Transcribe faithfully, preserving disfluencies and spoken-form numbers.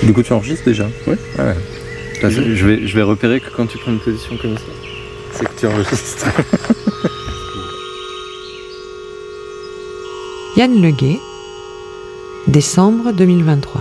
Du coup, tu enregistres déjà? Ouais. Ah ouais. Je, je, vais, je vais repérer que quand tu prends une position comme ça, c'est que tu enregistres. Yann Leguet, décembre deux mille vingt-trois.